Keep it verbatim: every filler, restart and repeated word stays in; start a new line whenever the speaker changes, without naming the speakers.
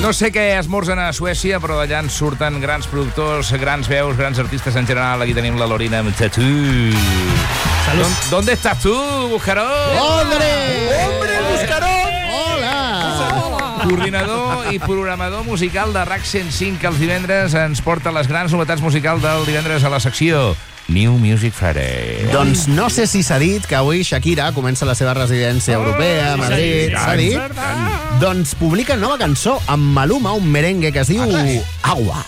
No sé què esmorzen a Suècia, però d'allà en surten grans productors, grans veus, grans artistes en general. Aquí tenim la Lorena Mtatu.
Salut.
¿Dónde estás tú, Buscarón?
¡Hombre!
¡Hombre, Buscarón!
Hola!
Coordinador i programador musical de RAC cent cinc, que els divendres ens porta les grans novetats musicals del divendres a la secció New Music Friday.
Doncs no sé si s'ha dit que avui Shakira comença la seva residència europea a Madrid. S'ha dit? Doncs publica nova cançó amb Maluma, un merengue que es diu Agua.